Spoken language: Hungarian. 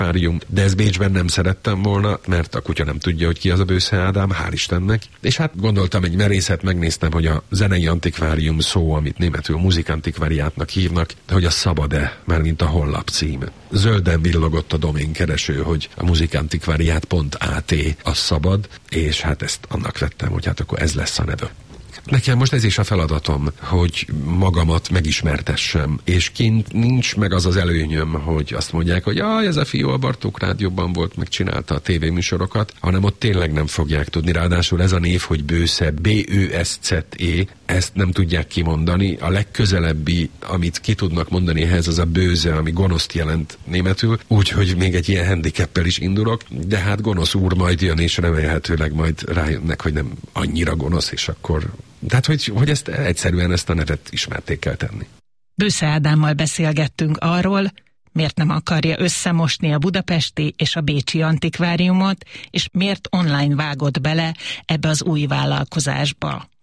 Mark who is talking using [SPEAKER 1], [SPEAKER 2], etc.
[SPEAKER 1] Antikvárium, de ezt Bécsben nem szerettem volna, mert a kutya nem tudja, hogy ki az a Bősze Ádám, hál' Istennek. És hát gondoltam egy merészet, megnéztem, hogy a zenei antikvárium szó, amit németül muzikantikváriátnak hívnak, hogy a szabad-e, mármint a honlap cím. Zölden villogott a doménkereső, hogy a muzikantikváriát.at az szabad, és hát ezt annak vettem, hogy hát akkor ez lesz a neve. Nekem most ez is a feladatom, hogy magamat megismertessem, és kint nincs meg az az előnyöm, hogy azt mondják, hogy ez a fiú a Bartók Rádióban volt, megcsinálta a tévéműsorokat, hanem ott tényleg nem fogják tudni. Ráadásul ez a név, hogy Bősze, B-Ö-S-Z-E, ezt nem tudják kimondani. A legközelebbi, amit ki tudnak mondani ehhez, az a bőze, ami gonoszt jelent németül, úgyhogy még egy ilyen handicappel is indulok, de hát gonosz úr majd jön, és remélhetőleg majd rájönnek, hogy nem annyira gonosz, és akkor... Tehát, hogy ezt egyszerűen ezt a nevet ismerték kell tenni.
[SPEAKER 2] Bősze Ádámmal beszélgettünk arról, miért nem akarja összemosni a budapesti és a bécsi antikváriumot, és miért online vágott bele ebbe az új vállalkozásba.